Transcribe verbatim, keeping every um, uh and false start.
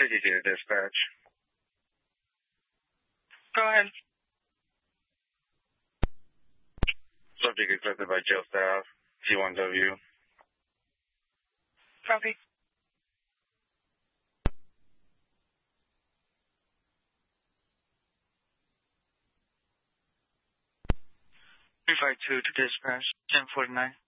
fifty to dispatch. Go ahead. Subject accepted by jail staff, T one W. Copy. three five two to dispatch, ten forty-nine.